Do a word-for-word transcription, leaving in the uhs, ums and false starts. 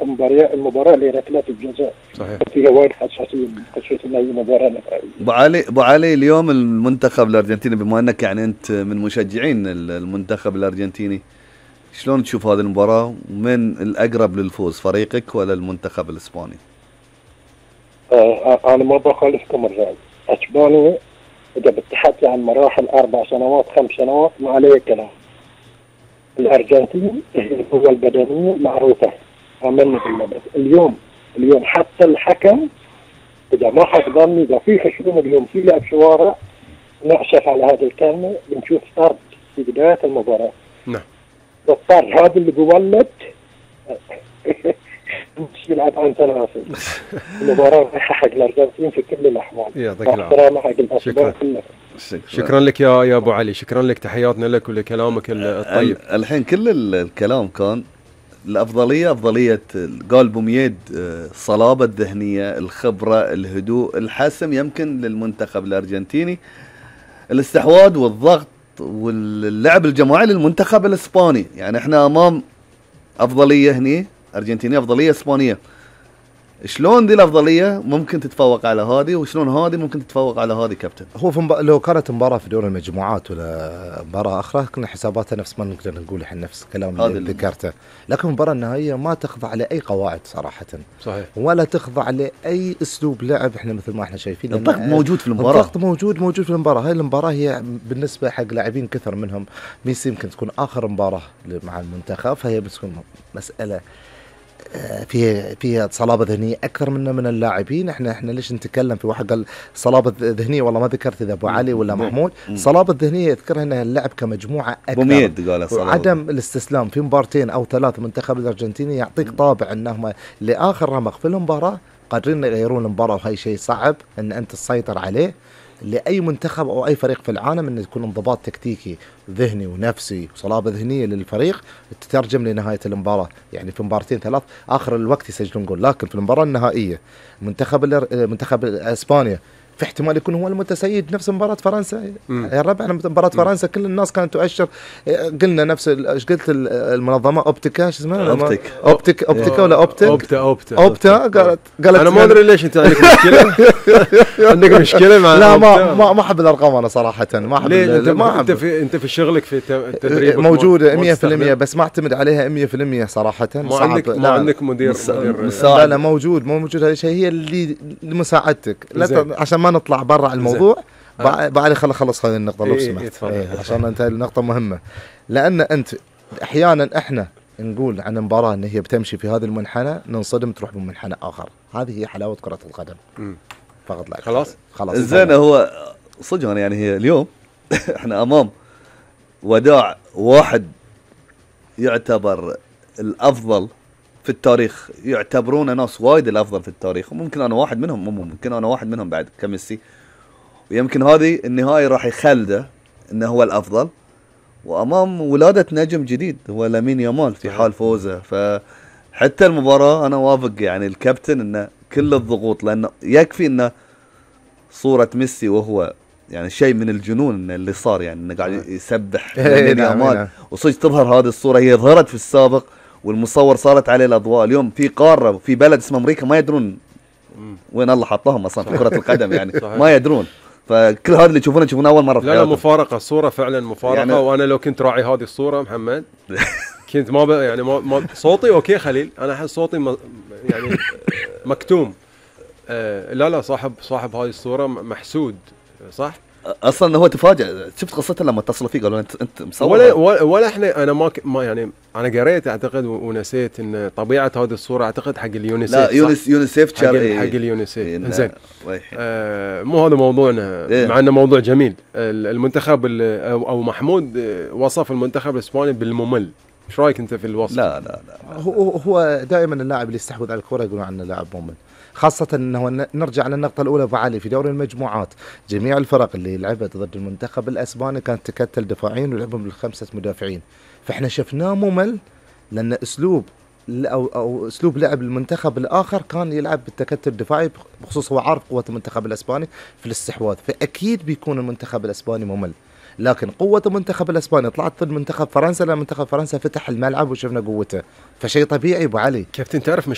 المباراة المباراة لركلات الجزاء صحيح فيها وايد حساسية خصوصا أي مباراة نهائية. ابو علي ابو علي اليوم المنتخب الارجنتيني، بما انك يعني انت من مشجعين المنتخب الارجنتيني، شلون تشوف هذه المباراة؟ ومن الاقرب للفوز، فريقك ولا المنتخب الاسباني؟ آه انا ما بخالفكم الرأي. اسبانيا اذا بتحكي عن مراحل اربع سنوات خمس سنوات ما عليه كلام. الارجنتين القوة البدنية معروفة، امني بالله. اليوم اليوم حتى الحكم اذا ما حد ظني اذا في خشونه اليوم في لعب شوارع، نأسف على هذه الكلمة، بنشوف طرد في بداية المباراة. نعم. الطرد هذا اللي بيولد مش يلعب عن تنافس. المباراة رايحة حق الأرجنتين في كل الأحوال. يعطيك العافية. حق الأسبان كلها. شكرا لك يا يا ابو علي، شكرا لك، تحياتنا لك ولكلامك الطيب. الحين كل الكلام كان الأفضلية أفضلية قال بوميد، الصلابة الذهنية، الخبرة، الهدوء، الحسم يمكن للمنتخب الأرجنتيني، الاستحواذ والضغط واللعب الجماعي للمنتخب الإسباني. يعني احنا أمام أفضلية هني أرجنتينية، أفضلية إسبانية. شلون دي الأفضلية ممكن تتفوق على هذه، وشلون هذه ممكن تتفوق على هذه كابتن؟ هو في مب... لو كانت مباراة في دور المجموعات ولا مباراة أخرى كنا حساباتها نفس ما نقدر نقول الحين، نفس الكلام اللي ذكرته. لكن المباراة النهائية ما تخضع لأي قواعد صراحة. صحيح. ولا تخضع لأي أسلوب لعب. احنا مثل ما احنا شايفين الضغط موجود في المباراة. الضغط موجود موجود في المباراة. هاي المباراة هي بالنسبة حق لاعبين كثر منهم ميسي يمكن تكون آخر مباراة مع المنتخب، فهي بتكون مسألة فيها فيها صلابه ذهنيه اكثر منا من اللاعبين. احنا احنا ليش نتكلم في واحد قال صلابه ذهنيه، والله ما ذكرت اذا ابو علي ولا محمود. الصلابه الذهنيه اذكرها انها اللعب كمجموعه اكثر، وعدم الاستسلام في مبارتين او ثلاث. منتخب الارجنتيني يعطيك طابع انهم لاخر رمق في المباراه قادرين يغيرون المباراه، وهي شيء صعب ان انت تسيطر عليه لأي منتخب أو أي فريق في العالم، أن يكون انضباط تكتيكي ذهني ونفسي وصلابة ذهنية للفريق تترجم لنهاية المباراة. يعني في مبارتين ثلاث آخر الوقت يسجلون جول، لكن في المباراة النهائية منتخب منتخب إسبانيا في احتمال يكون هو المتسيد نفس مباراة فرنسا. يا ربع مباراة فرنسا كل الناس كانت تؤشر، قلنا نفس ايش قلت المنظمة اوبتيكا، ايش اسمها؟ اوبتيك اوبتيك اوبتيكا ولا اوبتيك اوبتا اوبتا اوبتا قالت قالت انا ما ادري ليش انت عندك مشكلة. عندك مشكلة مع لا ما ما ما احب الارقام انا صراحة، ما احب. انت ما انت في انت في شغلك في التدريب موجودة مئة بالمئة بس ما اعتمد عليها مئة بالمئة صراحة. ما عندك ما عندك مدير مدير لا لا موجود موجود. هذا الشيء هي اللي لمساعدتك، لا عشان ما نطلع برا الموضوع. بعد خل خلص هذه النقطة لو سمحت، عشان انت النقطة مهمة. لأن أنت أحيانا إحنا نقول عن مباراة إن هي بتمشي في هذا المنحنى، ننصدم تروح بمنحنى آخر. هذه هي حلاوة كرة القدم. فقط لا خلاص خلاص. زين، هو صدق يعني هي اليوم احنا أمام وداع واحد يعتبر الأفضل في التاريخ، يعتبرون ناس وايد الأفضل في التاريخ، وممكن أنا واحد منهم، ممكن أنا واحد منهم بعد كميسي. ويمكن هذه النهاية راح يخلده انه هو الافضل، وامام ولادة نجم جديد هو لامين يامال في حال فوزه. فحتى المباراة انا وافق يعني الكابتن انه كل الضغوط، لانه يكفي انه صورة ميسي وهو يعني شيء من الجنون إنه اللي صار، يعني انه قاعد يسبح لامين يامال، وصدق تظهر هذه الصورة. هي ظهرت في السابق والمصور صارت عليه الاضواء. اليوم في قارة في بلد اسمه امريكا ما يدرون وين الله حطهم اصلا في كرة القدم، يعني ما يدرون. فكل هذا اللي تشوفونه تشوفونه اول مره في حياتهم. لا لا مفارقه، الصوره فعلا مفارقه يعني. وانا لو كنت راعي هذه الصوره محمد كنت ما ب... يعني ما... ما صوتي اوكي خليل، انا احس صوتي م... يعني مكتوم. آه لا لا صاحب صاحب هذه الصوره محسود صح. اصلا هو تفاجئ، شفت قصته لما اتصلوا فيه قالوا انت انت مصور ولا ولا, ولا احنا انا ما, ك... ما يعني انا قريت اعتقد ونسيت ان طبيعه هذه الصوره اعتقد حق اليونيسيف. لا يونس يونيسيف حق, حق اليونيسيف. زين آه مو هذا موضوعنا إيه؟ مع انه موضوع جميل. المنتخب او محمود وصف المنتخب الاسباني بالممل، ايش رايك انت في الوصف؟ لا لا لا هو هو دائما اللاعب اللي يستحوذ على الكره يقولون عنه لاعب ممل، خاصة انه نرجع للنقطة الأولى أبو علي في دوري المجموعات. جميع الفرق اللي لعبت ضد المنتخب الأسباني كانت تكتل دفاعين ولعبهم بالخمسة مدافعين، فاحنا شفناه ممل لأن أسلوب أو أو أسلوب لعب المنتخب الآخر كان يلعب بالتكتل الدفاعي، بخصوص هو عارف قوة المنتخب الأسباني في الاستحواذ، فأكيد بيكون المنتخب الأسباني ممل. لكن قوة المنتخب الاسباني طلعت ضد منتخب فرنسا، لان منتخب فرنسا فتح الملعب وشفنا قوته، فشيء طبيعي ابو علي. كابتن تعرف